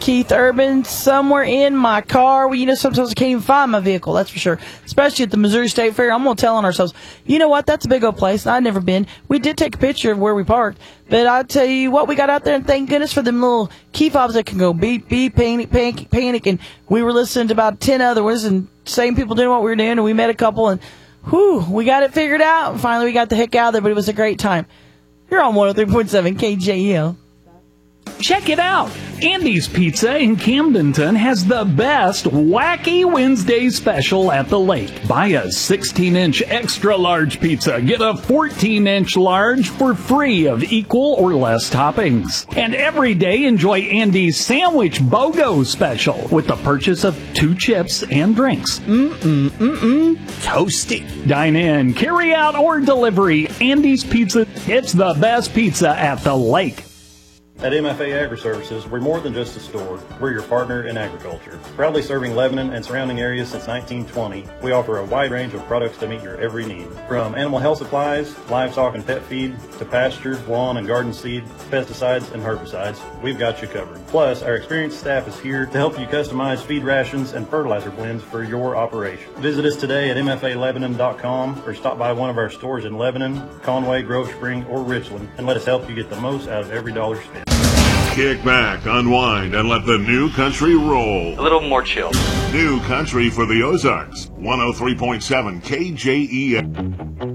Keith Urban somewhere in my car. Well, sometimes I can't even find my vehicle, that's for sure. Especially at the Missouri State Fair. I'm going to tell on ourselves, you know what, that's a big old place. I've never been. We did take a picture of where we parked. But I tell you what, we got out there, and thank goodness for them little key fobs that can go beep, beep, panic. And we were listening to about 10 other ones, and same people doing what we were doing, and we met a couple, and we got it figured out. And finally, we got the heck out of there, but it was a great time. You're on 103.7 KJEL. Check it out. Andy's Pizza in Camdenton has the best Wacky Wednesday special at the lake. Buy a 16-inch extra large pizza. Get a 14-inch large for free of equal or less toppings. And every day enjoy Andy's Sandwich BOGO special with the purchase of 2 chips and drinks. Toasty. Dine in, carry out, or delivery. Andy's Pizza. It's the best pizza at the lake. At MFA Agri-Services, we're more than just a store. We're your partner in agriculture. Proudly serving Lebanon and surrounding areas since 1920, we offer a wide range of products to meet your every need. From animal health supplies, livestock and pet feed, to pasture, lawn and garden seed, pesticides and herbicides, we've got you covered. Plus, our experienced staff is here to help you customize feed rations and fertilizer blends for your operation. Visit us today at mfalebanon.com or stop by one of our stores in Lebanon, Conway, Grove Spring, or Richland, and let us help you get the most out of every dollar spent. Kick back, unwind, and let the new country roll. A little more chill. New country for the Ozarks. 103.7 KJEL.